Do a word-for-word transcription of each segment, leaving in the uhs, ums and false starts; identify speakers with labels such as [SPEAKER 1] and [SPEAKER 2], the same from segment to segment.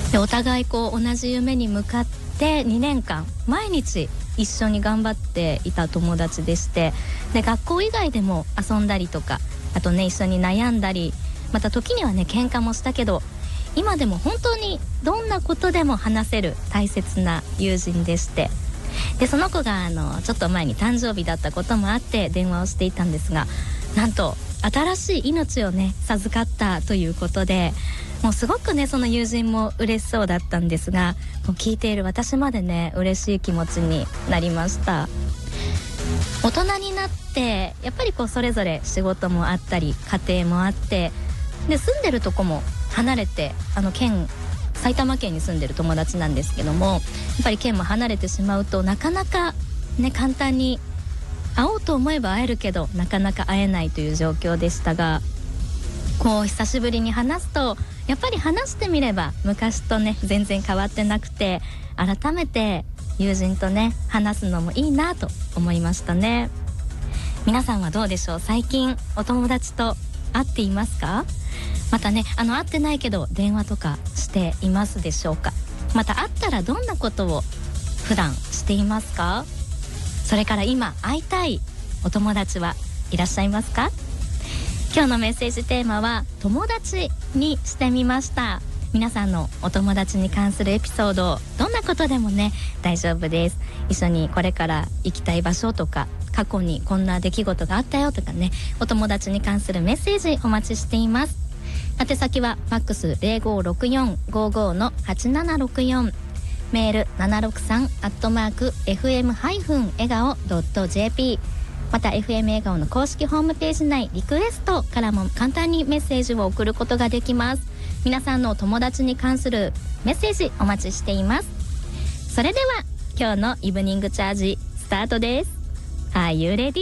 [SPEAKER 1] でお互いこう同じ夢に向かってにねんかん毎日一緒に頑張っていた友達でして、で学校以外でも遊んだりとか、あとね一緒に悩んだり、また時にはね喧嘩もしたけど、今でも本当にどんなことでも話せる大切な友人でして、でその子があのちょっと前に誕生日だったこともあって電話をしていたんですが、なんと新しい命をね授かったということで、もうすごくねその友人も嬉しそうだったんですが、もう聞いている私までね嬉しい気持ちになりました。大人になってやっぱりこうそれぞれ仕事もあったり家庭もあって、で住んでるとこも離れて、あの県埼玉県に住んでる友達なんですけども、やっぱり県も離れてしまうとなかなかね簡単に会おうと思えば会えるけどなかなか会えないという状況でしたが、こう久しぶりに話すとやっぱり話してみれば昔とね全然変わってなくて、改めて友人とね話すのもいいなと思いましたね。皆さんはどうでしょう？最近お友達と会っていますか？またねあの会ってないけど電話とかしていますでしょうか？また会ったらどんなことを普段していますか？それから今会いたいお友達はいらっしゃいますか？今日のメッセージテーマは友達にしてみました。皆さんのお友達に関するエピソード、どんなことでもね大丈夫です。一緒にこれから行きたい場所とか、過去にこんな出来事があったよとかね、お友達に関するメッセージお待ちしています。宛先はファックス ゼロごろくよんごご のはちななろくよん、メールななろくさんアットマーク エフエム 笑顔 ドット ジェーピー、 また エフエム 笑顔の公式ホームページ内リクエストからも簡単にメッセージを送ることができます。皆さんのお友達に関するメッセージお待ちしています。それでは今日のイブニングチャージスタートです。 Are you ready?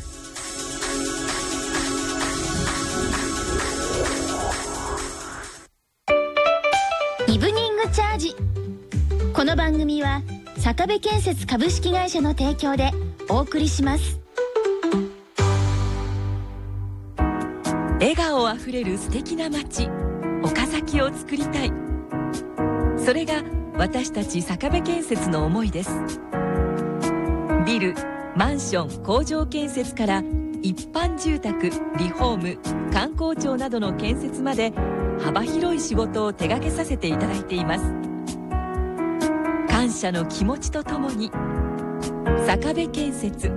[SPEAKER 2] イブニングチャージ。この番組は坂部建設株式会社の提供でお送りします。
[SPEAKER 3] 笑顔あふれる素敵な街岡崎を作りたい。それが私たち坂部建設の思いです。ビル、マンション、工場建設から一般住宅、リフォーム、観光庁などの建設まで幅広い仕事を手掛けさせていただいています。感謝の気持ちとともに坂部建設